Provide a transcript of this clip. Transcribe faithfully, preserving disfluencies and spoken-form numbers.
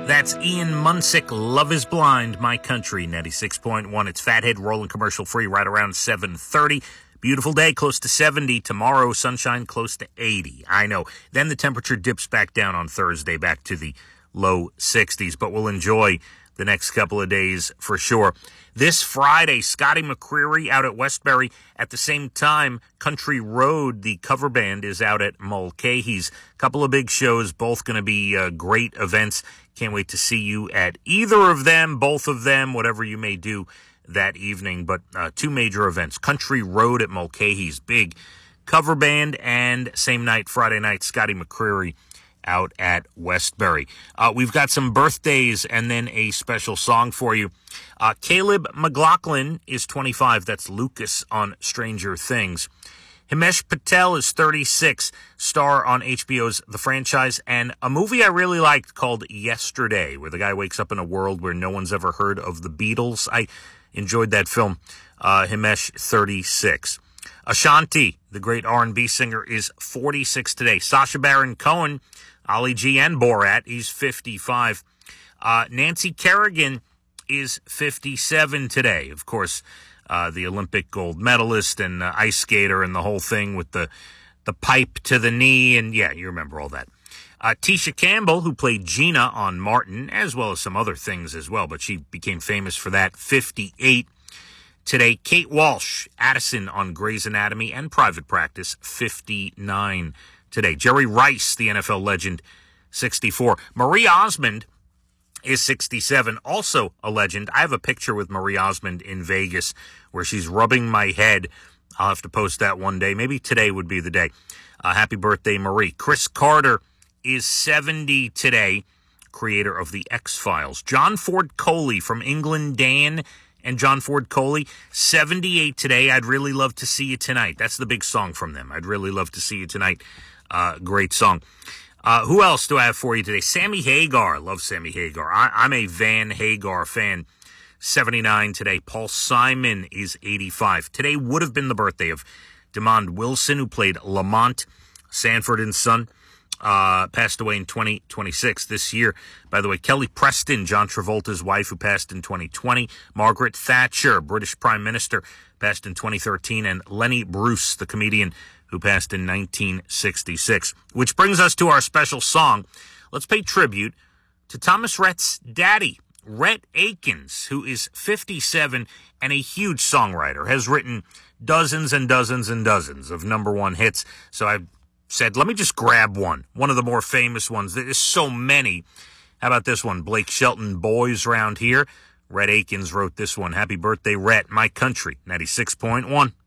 That's Ian Munsick, Love is Blind, My Country, ninety-six point one. It's Fathead, rolling commercial-free right around seven thirty. Beautiful day, close to seventy. Tomorrow, sunshine close to eighty. I know. Then the temperature dips back down on Thursday, back to the low sixties. But we'll enjoy the next couple of days for sure. This Friday, Scotty McCreery out at Westbury. At the same time, Country Road, the cover band, is out at Mulcahy's. Couple of big shows, both going to be uh, great events. Can't wait to see you at either of them, both of them, whatever you may do that evening. But uh, two major events, Country Road at Mulcahy's, big cover band, and same night, Friday night, Scotty McCreery out at Westbury. Uh, we've got some birthdays and then a special song for you. Uh, Caleb McLaughlin is twenty-five. That's Lucas on Stranger Things. Himesh Patel is thirty-six, star on H B O's The Franchise, and a movie I really liked called Yesterday, where the guy wakes up in a world where no one's ever heard of the Beatles. I enjoyed that film. Uh, Himesh, thirty-six. Ashanti, the great R and B singer, is forty-six today. Sacha Baron Cohen, Ali G and Borat, he's fifty-five. Uh, Nancy Kerrigan is fifty-seven today. Of course, uh, the Olympic gold medalist and uh, ice skater and the whole thing with the, the pipe to the knee. And yeah, you remember all that. Uh, Tisha Campbell, who played Gina on Martin, as well as some other things as well, but she became famous for that, fifty-eight. Today, Kate Walsh, Addison on Grey's Anatomy and Private Practice, fifty-nine today. Jerry Rice, the N F L legend, sixty-four. Marie Osmond is sixty-seven, also a legend. I have a picture with Marie Osmond in Vegas where she's rubbing my head. I'll have to post that one day. Maybe today would be the day. Uh, happy birthday, Marie. Chris Carter is seventy today, creator of The X-Files. John Ford Coley from England, Dan and John Ford Coley, seventy-eight today. I'd really love to see you tonight. That's the big song from them. I'd really love to see you tonight. Uh, great song. Uh, who else do I have for you today? Sammy Hagar. Love Sammy Hagar. I, I'm a Van Hagar fan. seventy-nine today. Paul Simon is eighty-five. Today would have been the birthday of DeMond Wilson, who played Lamont, Sanford and Son. Uh, passed away in twenty twenty-six this year. By the way, Kelly Preston, John Travolta's wife, who passed in twenty twenty. Margaret Thatcher, British Prime Minister, passed in twenty thirteen. And Lenny Bruce, the comedian, who passed in nineteen sixty-six. Which brings us to our special song. Let's pay tribute to Thomas Rhett's daddy, Rhett Akins, who is fifty-seven and a huge songwriter, has written dozens and dozens and dozens of number one hits. So I said, let me just grab one, one of the more famous ones. There's so many. How about this one? Blake Shelton, Boys Round Here. Rhett Akins wrote this one. Happy birthday, Rhett. My Country, ninety-six point one.